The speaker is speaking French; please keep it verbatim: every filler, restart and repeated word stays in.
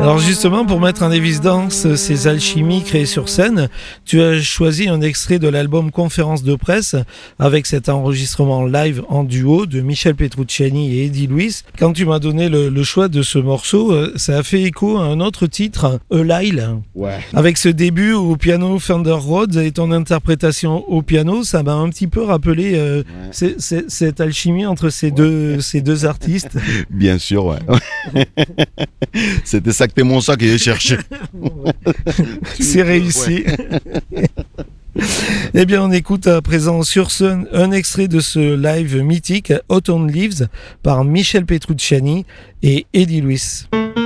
Alors justement, pour mettre en évidence ces alchimies créées sur scène, tu as choisi un extrait de l'album Conférence de presse avec cet enregistrement live en duo de Michel Petrucciani et Eddie Louis. Quand tu m'as donné le, le choix de ce morceau, ça a fait écho à un autre titre, Eulaïl. Ouais. Avec ce début au piano Fender Rhodes et ton interprétation au piano, ça m'a un petit peu rappelé euh, ouais. c'est, c'est, cette alchimie entre ces, ouais. deux, ces deux artistes. Bien sûr, ouais. C'était exactement ça que j'ai cherché. C'est réussi. Ouais. Eh bien, on écoute à présent sur ce un extrait de ce live mythique Autumn Leaves par Michel Petrucciani et Eddie Louis.